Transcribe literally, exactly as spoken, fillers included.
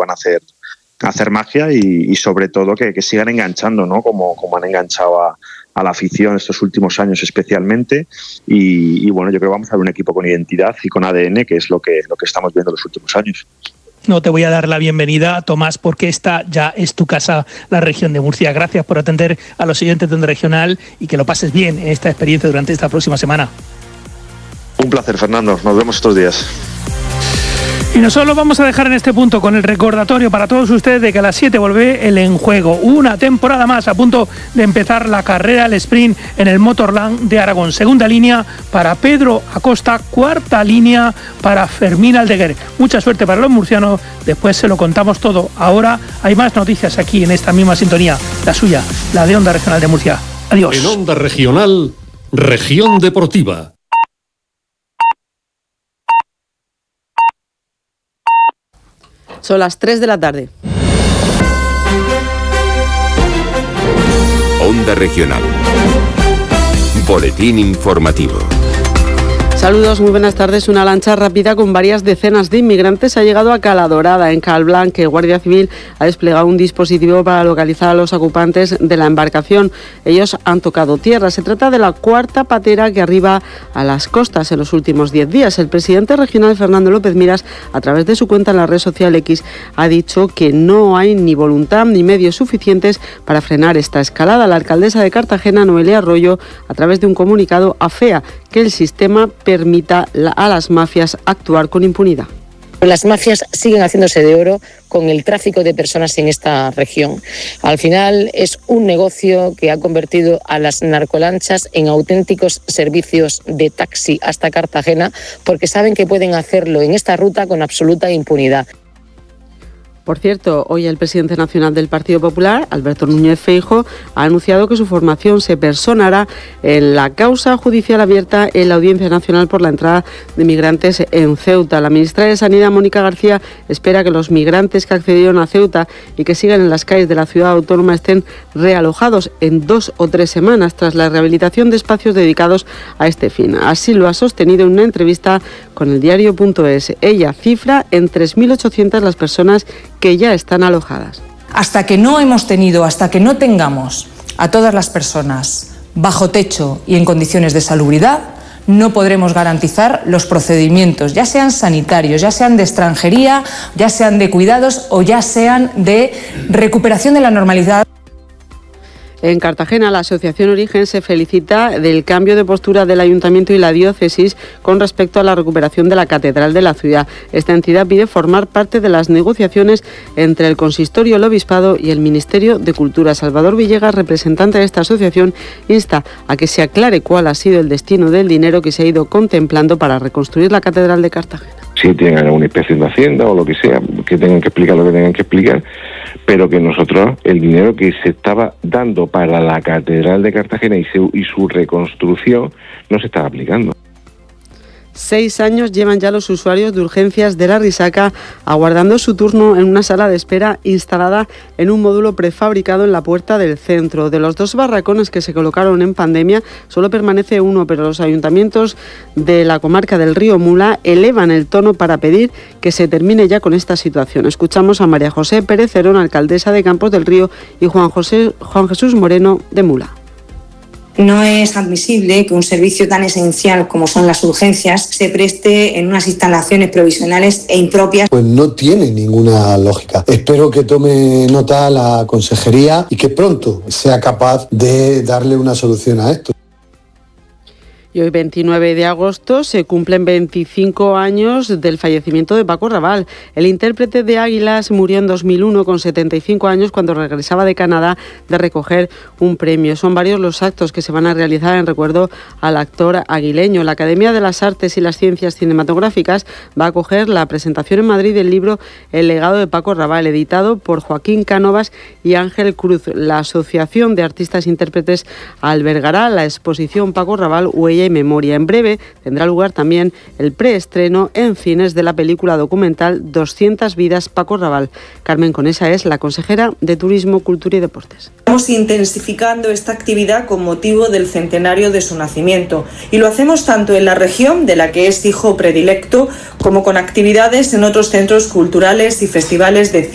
vuelvan a hacer, a hacer magia y, y sobre todo que, que sigan enganchando, ¿no? Como, como han enganchado a, a la afición estos últimos años especialmente y, y bueno, yo creo que vamos a ver un equipo con identidad y con A D N, que es lo que, lo que estamos viendo los últimos años. No te voy a dar la bienvenida, Tomás, porque esta ya es tu casa, la región de Murcia. Gracias por atender a los oyentes de Onda Regional y que lo pases bien en esta experiencia durante esta próxima semana. Un placer, Fernando. Nos vemos estos días. Y nosotros lo vamos a dejar en este punto con el recordatorio para todos ustedes de que a las siete vuelve el En Juego. Una temporada más a punto de empezar la carrera, el sprint en el Motorland de Aragón. Segunda línea para Pedro Acosta, cuarta línea para Fermín Aldeguer. Mucha suerte para los murcianos, después se lo contamos todo. Ahora hay más noticias aquí en esta misma sintonía, la suya, la de Onda Regional de Murcia. Adiós. En Onda Regional, Región Deportiva. Son las tres de la tarde. Onda Regional. Boletín informativo. Saludos, muy buenas tardes. Una lancha rápida con varias decenas de inmigrantes ha llegado a Cala Dorada, en Calblanc. Guardia Civil ha desplegado un dispositivo para localizar a los ocupantes de la embarcación. Ellos han tocado tierra. Se trata de la cuarta patera que arriba a las costas en los últimos diez días. El presidente regional, Fernando López Miras, a través de su cuenta en la red social X, ha dicho que no hay ni voluntad ni medios suficientes para frenar esta escalada. La alcaldesa de Cartagena, Noelia Arroyo, a través de un comunicado, afea que el sistema permita a las mafias actuar con impunidad. Las mafias siguen haciéndose de oro con el tráfico de personas en esta región. Al final es un negocio que ha convertido a las narcolanchas en auténticos servicios de taxi hasta Cartagena, porque saben que pueden hacerlo en esta ruta con absoluta impunidad. Por cierto, hoy el presidente nacional del Partido Popular, Alberto Núñez Feijóo, ha anunciado que su formación se personará en la causa judicial abierta en la Audiencia Nacional por la entrada de migrantes en Ceuta. La ministra de Sanidad, Mónica García, espera que los migrantes que accedieron a Ceuta y que sigan en las calles de la ciudad autónoma estén realojados en dos o tres semanas tras la rehabilitación de espacios dedicados a este fin. Así lo ha sostenido en una entrevista con el diario punto es. Ella cifra en tres mil ochocientas las personas que ya están alojadas. Hasta que no hemos tenido, hasta que no tengamos a todas las personas bajo techo y en condiciones de salubridad, no podremos garantizar los procedimientos, ya sean sanitarios, ya sean de extranjería, ya sean de cuidados o ya sean de recuperación de la normalidad. En Cartagena, la Asociación Origen se felicita del cambio de postura del Ayuntamiento y la diócesis con respecto a la recuperación de la Catedral de la ciudad. Esta entidad pide formar parte de las negociaciones entre el Consistorio, el Obispado y el Ministerio de Cultura. Salvador Villegas, representante de esta asociación, insta a que se aclare cuál ha sido el destino del dinero que se ha ido contemplando para reconstruir la Catedral de Cartagena. Si tienen alguna inspección de Hacienda o lo que sea, que tengan que explicar lo que tengan que explicar, pero que nosotros, el dinero que se estaba dando para la Catedral de Cartagena y su, y su reconstrucción, no se estaba aplicando. Seis años llevan ya los usuarios de urgencias de la Risaca aguardando su turno en una sala de espera instalada en un módulo prefabricado en la puerta del centro. De los dos barracones que se colocaron en pandemia, solo permanece uno, pero los ayuntamientos de la comarca del Río Mula elevan el tono para pedir que se termine ya con esta situación. Escuchamos a María José Pérez Cerón, alcaldesa de Campos del Río, y Juan, José, Juan Jesús Moreno, de Mula. No es admisible que un servicio tan esencial como son las urgencias se preste en unas instalaciones provisionales e impropias. Pues no tiene ninguna lógica. Espero que tome nota la consejería y que pronto sea capaz de darle una solución a esto. Y hoy, veintinueve de agosto, se cumplen veinticinco años del fallecimiento de Paco Raval. El intérprete de Águilas murió en dos mil uno con setenta y cinco años cuando regresaba de Canadá de recoger un premio. Son varios los actos que se van a realizar en recuerdo al actor aguileño. La Academia de las Artes y las Ciencias Cinematográficas va a acoger la presentación en Madrid del libro El legado de Paco Raval, editado por Joaquín Cánovas y Ángel Cruz. La Asociación de Artistas e Intérpretes albergará la exposición Paco Raval, Huella y Memoria. En breve tendrá lugar también el preestreno en cines de la película documental doscientas vidas Paco Raval. Carmen Conesa es la consejera de Turismo, Cultura y Deportes. Estamos intensificando esta actividad con motivo del centenario de su nacimiento y lo hacemos tanto en la región, de la que es hijo predilecto, como con actividades en otros centros culturales y festivales de cine.